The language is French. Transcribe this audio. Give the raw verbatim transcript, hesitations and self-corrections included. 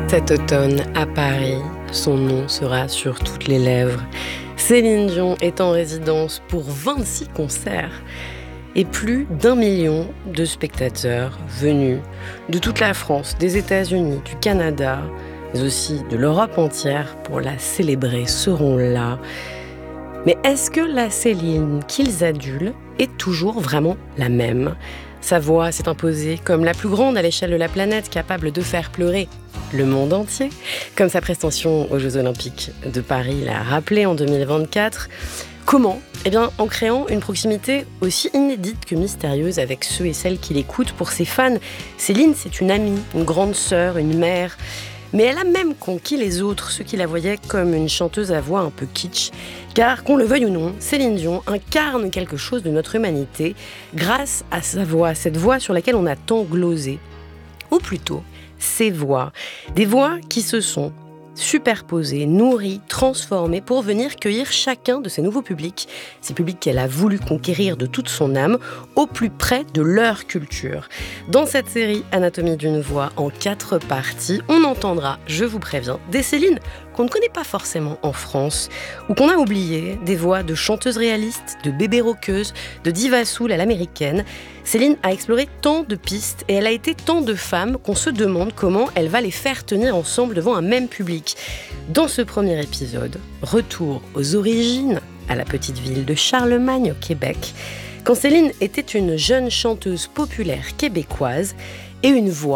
Cet automne, à Paris, son nom sera sur toutes les lèvres. Céline Dion est en résidence pour vingt-six concerts et plus d'un million de spectateurs venus de toute la France, des États-Unis, du Canada, mais aussi de l'Europe entière pour la célébrer seront là. Mais est-ce que la Céline qu'ils adulent est toujours vraiment la même ? Sa voix s'est imposée comme la plus grande à l'échelle de la planète, capable de faire pleurer le monde entier, comme sa prestation aux Jeux Olympiques de Paris l'a rappelé en deux mille vingt-quatre. Comment ? Eh bien, en créant une proximité aussi inédite que mystérieuse avec ceux et celles qui l'écoutent. Pour ses fans, Céline, c'est une amie, une grande sœur, une mère. Mais elle a même conquis les autres, ceux qui la voyaient comme une chanteuse à voix un peu kitsch. Car, qu'on le veuille ou non, Céline Dion incarne quelque chose de notre humanité grâce à sa voix, cette voix sur laquelle on a tant glosé. Ou plutôt, ses voix. Des voix qui se sont superposées, nourries, transformées pour venir cueillir chacun de ces nouveaux publics, ces publics qu'elle a voulu conquérir de toute son âme, au plus près de leur culture. Dans cette série Anatomie d'une voix en quatre parties, on entendra, je vous préviens, des Célines qu'on ne connaît pas forcément en France, ou qu'on a oubliées, des voix de chanteuses réalistes, de bébés rockeuses, de divas soul à l'américaine. Céline a exploré tant de pistes et elle a été tant de femmes qu'on se demande comment elle va les faire tenir ensemble devant un même public. Dans ce premier épisode, retour aux origines, à la petite ville de Charlemagne au Québec, quand Céline était une jeune chanteuse populaire québécoise et une voix